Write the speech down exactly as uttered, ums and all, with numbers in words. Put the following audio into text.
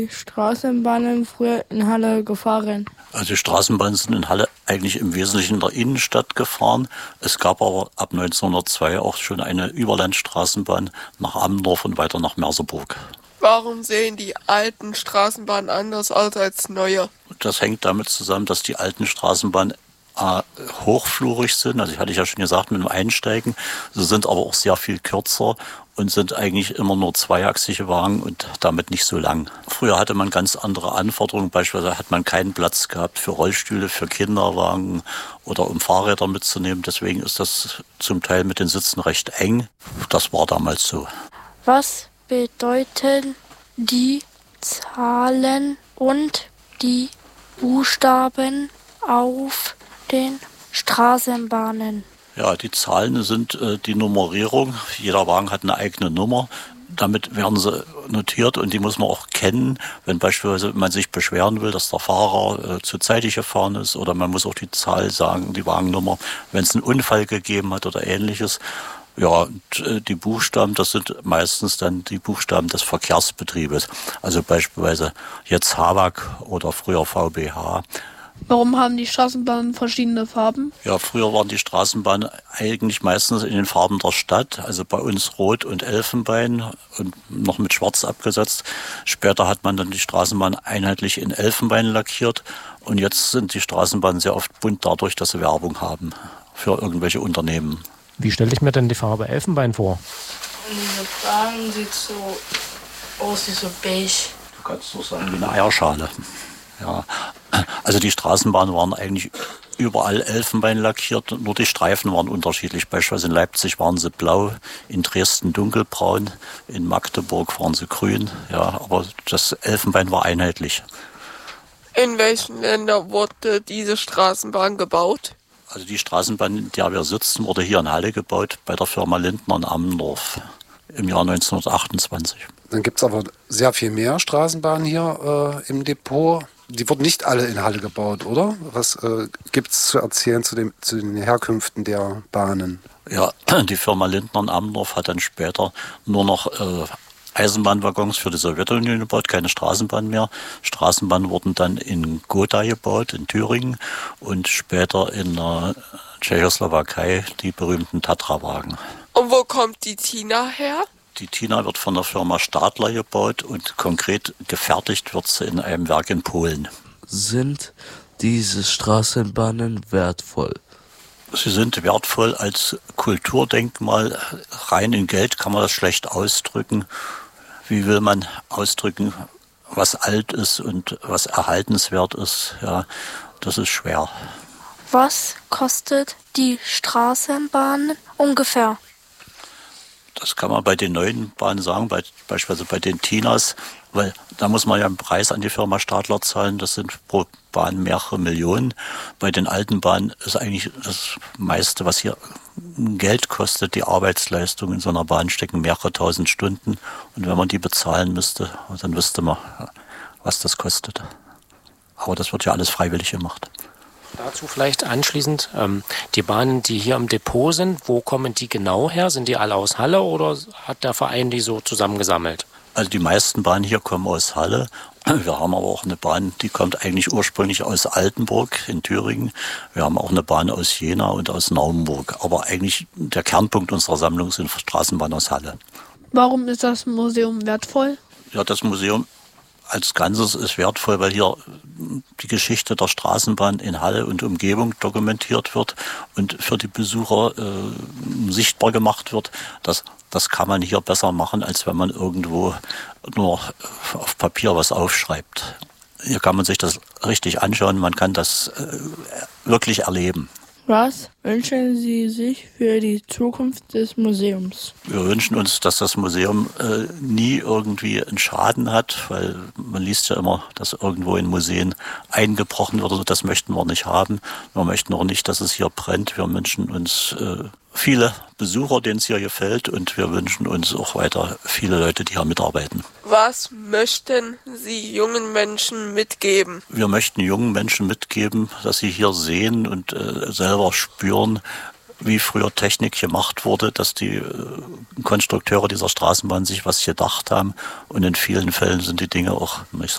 Die Straßenbahnen früher in Halle gefahren? Also die Straßenbahnen sind in Halle eigentlich im Wesentlichen in der Innenstadt gefahren. Es gab aber ab neunzehnhundertzwei auch schon eine Überlandstraßenbahn nach Amdorf und weiter nach Merseburg. Warum sehen die alten Straßenbahnen anders aus als neue? Das hängt damit zusammen, dass die alten Straßenbahnen äh, hochflurig sind. Also ich hatte ja schon gesagt, mit dem Einsteigen. Sie sind aber auch sehr viel kürzer und sind eigentlich immer nur zweiachsige Wagen und damit nicht so lang. Früher hatte man ganz andere Anforderungen. Beispielsweise hat man keinen Platz gehabt für Rollstühle, für Kinderwagen oder um Fahrräder mitzunehmen. Deswegen ist das zum Teil mit den Sitzen recht eng. Das war damals so. Was bedeuten die Zahlen und die Buchstaben auf den Straßenbahnen? Ja, die Zahlen sind äh, die Nummerierung. Jeder Wagen hat eine eigene Nummer. Damit werden sie notiert und die muss man auch kennen, wenn beispielsweise man sich beschweren will, dass der Fahrer äh, zu zeitig gefahren ist, oder man muss auch die Zahl sagen, die Wagennummer, wenn es einen Unfall gegeben hat oder ähnliches. Ja, und äh, die Buchstaben, das sind meistens dann die Buchstaben des Verkehrsbetriebes. Also beispielsweise jetzt H W A G oder früher V B H. Warum haben die Straßenbahnen verschiedene Farben? Ja, früher waren die Straßenbahnen eigentlich meistens in den Farben der Stadt, also bei uns Rot und Elfenbein und noch mit Schwarz abgesetzt. Später hat man dann die Straßenbahn einheitlich in Elfenbein lackiert und jetzt sind die Straßenbahnen sehr oft bunt dadurch, dass sie Werbung haben für irgendwelche Unternehmen. Wie stelle ich mir denn die Farbe Elfenbein vor? Diese Wagen sieht so aus wie so beige. Du kannst so sagen wie eine Eierschale. Ja, also die Straßenbahnen waren eigentlich überall Elfenbein lackiert, nur die Streifen waren unterschiedlich. Beispielsweise in Leipzig waren sie blau, in Dresden dunkelbraun, in Magdeburg waren sie grün. Ja, aber das Elfenbein war einheitlich. In welchen Ländern wurde diese Straßenbahn gebaut? Also die Straßenbahn, in der wir sitzen, wurde hier in Halle gebaut, bei der Firma Lindner in Amdorf im Jahr neunzehnhundertachtundzwanzig. Dann gibt es aber sehr viel mehr Straßenbahnen hier äh, im Depot. Die wurden nicht alle in Halle gebaut, oder? Was äh, gibt es zu erzählen zu, dem, zu den Herkünften der Bahnen? Ja, die Firma Lindner in Amdorf hat dann später nur noch äh, Eisenbahnwaggons für die Sowjetunion gebaut, keine Straßenbahn mehr. Straßenbahnen wurden dann in Gotha gebaut, in Thüringen, und später in der Tschechoslowakei die berühmten Tatra-Wagen. Und wo kommt die Tina her? Die Tina wird von der Firma Stadler gebaut und konkret gefertigt wird sie in einem Werk in Polen. Sind diese Straßenbahnen wertvoll? Sie sind wertvoll als Kulturdenkmal. Rein in Geld kann man das schlecht ausdrücken. Wie will man ausdrücken, was alt ist und was erhaltenswert ist? Ja, das ist schwer. Was kostet die Straßenbahn ungefähr? Das kann man bei den neuen Bahnen sagen, bei, beispielsweise bei den Tinas, weil da muss man ja einen Preis an die Firma Stadler zahlen, das sind pro Bahn mehrere Millionen. Bei den alten Bahnen ist eigentlich das meiste, was hier Geld kostet, die Arbeitsleistung in so einer Bahn stecken mehrere tausend Stunden. Und wenn man die bezahlen müsste, dann wüsste man, was das kostet. Aber das wird ja alles freiwillig gemacht. Dazu vielleicht anschließend, ähm, die Bahnen, die hier im Depot sind, wo kommen die genau her? Sind die alle aus Halle oder hat der Verein die so zusammengesammelt? Also die meisten Bahnen hier kommen aus Halle. Wir haben aber auch eine Bahn, die kommt eigentlich ursprünglich aus Altenburg in Thüringen. Wir haben auch eine Bahn aus Jena und aus Naumburg. Aber eigentlich der Kernpunkt unserer Sammlung sind Straßenbahnen aus Halle. Warum ist das Museum wertvoll? Ja, das Museum als Ganzes ist wertvoll, weil hier die Geschichte der Straßenbahn in Halle und Umgebung dokumentiert wird und für die Besucher äh, sichtbar gemacht wird. Das, das kann man hier besser machen, als wenn man irgendwo nur auf Papier was aufschreibt. Hier kann man sich das richtig anschauen, man kann das äh, wirklich erleben. Was wünschen Sie sich für die Zukunft des Museums? Wir wünschen uns, dass das Museum äh, nie irgendwie einen Schaden hat, weil man liest ja immer, dass irgendwo in Museen eingebrochen wird. Das möchten wir nicht haben. Wir möchten auch nicht, dass es hier brennt. Wir wünschen uns äh, viele Besucher, denen es hier gefällt, und wir wünschen uns auch weiter viele Leute, die hier mitarbeiten. Was möchten Sie jungen Menschen mitgeben? Wir möchten jungen Menschen mitgeben, dass sie hier sehen und äh, selber spüren, wie früher Technik gemacht wurde, dass die äh, Konstrukteure dieser Straßenbahn sich was gedacht haben, und in vielen Fällen sind die Dinge auch, ich